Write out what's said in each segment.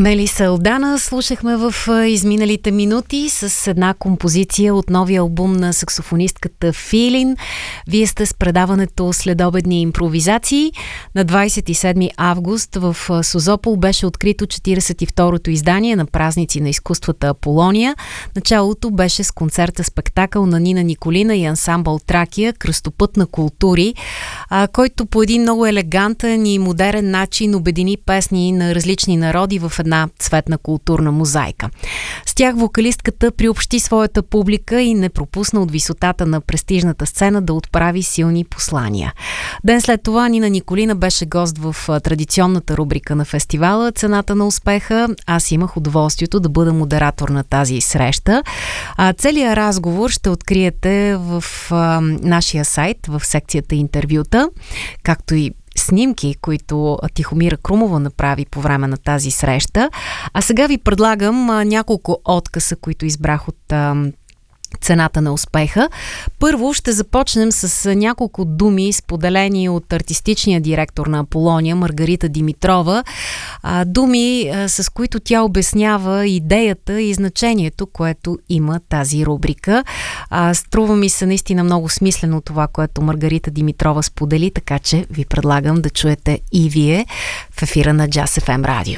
Мелиса Алдана слушахме в изминалите минути с една композиция от новия албум на саксофонистката Филин. Вие сте с предаването Следобедни импровизации. На 27 август в Созопол беше открито 42-то издание на празници на изкуствата Аполония. Началото беше с концерта-спектакъл на Нина Николина и ансамбъл Тракия "Кръстопът на култури", който по един много елегантен и модерен начин обедини песни на различни народи в една цветна културна мозайка. С тях вокалистката приобщи своята публика и не пропусна от висотата на престижната сцена да отправи силни послания. Ден след това Нина Николина беше гост в традиционната рубрика на фестивала "Цената на успеха". Аз имах удоволствието да бъда модератор на тази среща. Целият разговор ще откриете в нашия сайт, в секцията интервюта, както и снимки, които Тихомира Крумова направи по време на тази среща. А сега ви предлагам няколко откъса, които избрах от "Цената на успеха". Първо ще започнем с няколко думи, споделени от артистичния директор на Аполония Маргарита Димитрова. Думи, с които тя обяснява идеята и значението, което има тази рубрика. Струва ми се наистина много смислено това, което Маргарита Димитрова сподели, така че ви предлагам да чуете и вие в ефира на Джаз FM радио.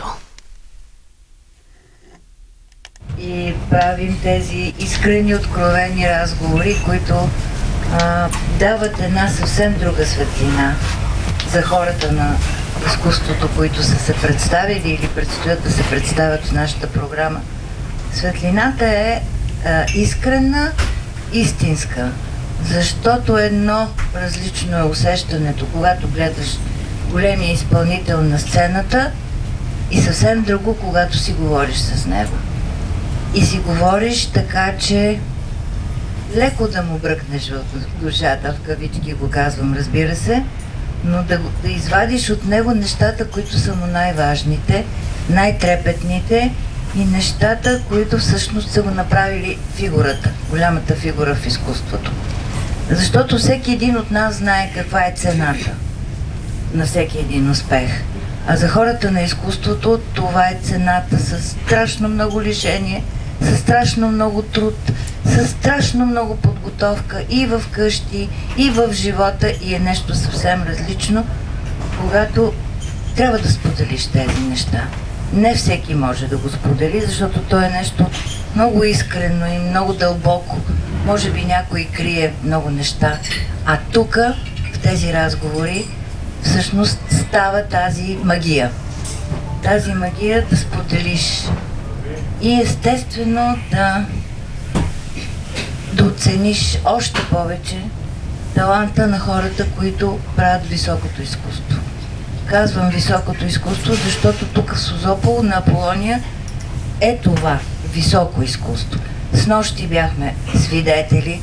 И правим тези искрени, откровени разговори, които дават една съвсем друга светлина за хората на изкуството, които са се представили или предстоят да се представят в нашата програма. Светлината е искрена, истинска, защото едно различно е усещането, когато гледаш големия изпълнител на сцената, и съвсем друго, когато си говориш с него. И си говориш така, че леко да му бръкнеш в душата, в кавички го казвам, разбира се, но да извадиш от него нещата, които са му най-важните, най-трепетните и нещата, които всъщност са го направили фигурата, голямата фигура в изкуството. Защото всеки един от нас знае каква е цената на всеки един успех. А за хората на изкуството това е цената с страшно много лишение, с страшно много труд, с страшно много подготовка и в къщи, и в живота, и е нещо съвсем различно, когато трябва да споделиш тези неща. Не всеки може да го сподели, защото то е нещо много искрено и много дълбоко. Може би някой крие много неща. А тук, в тези разговори, всъщност става тази магия. Тази магия да споделиш и естествено да оцениш още повече таланта на хората, които правят високото изкуство. Казвам високото изкуство, защото тук в Созопол на Аполония е това високо изкуство. Снощи бяхме свидетели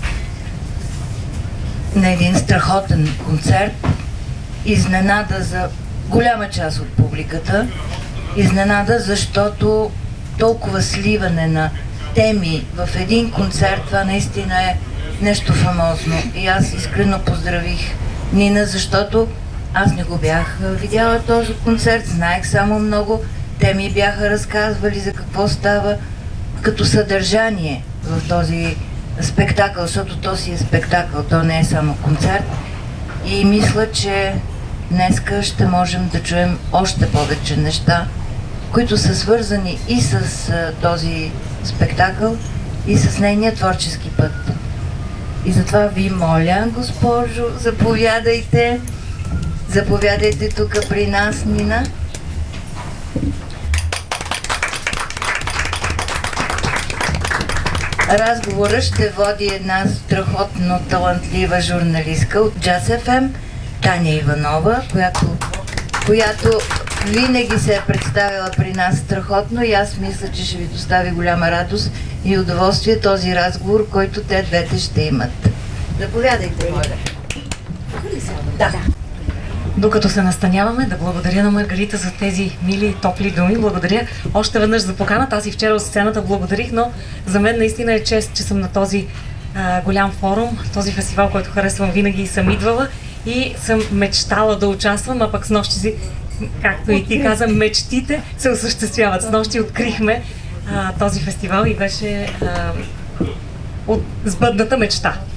на един страхотен концерт, изненада за голяма част от публиката, изненада, защото толкова сливане на теми в един концерт, това наистина е нещо фамозно. И аз искрено поздравих Нина, защото аз не го бях видяла този концерт, знаех само много, те ми бяха разказвали за какво става като съдържание в този спектакъл, защото то си е спектакъл, то не е само концерт. И мисля, че днеска ще можем да чуем още повече неща, които са свързани и с този спектакъл, и с нейния творчески път. И затова ви моля, госпожо, заповядайте. Заповядайте тук при нас, Нина. Разговора ще води една страхотно талантлива журналистка от Джаз FM, Таня Иванова, която винаги се е представила при нас страхотно и аз мисля, че ще ви достави голяма радост и удоволствие този разговор, който те двете ще имат. Заповядайте, моля. Да. Докато се настаняваме, да благодаря на Маргарита за тези мили и топли думи. Благодаря още веднъж за поканата. Аз и вчера от сцената благодарих, но за мен наистина е чест, че съм на този голям форум, този фестивал, който харесвам винаги и съм идвала и съм мечтала да участвам, а пък снощи си както и ти каза, мечтите се осъществяват. С нощи открихме този фестивал и беше сбъдната мечта.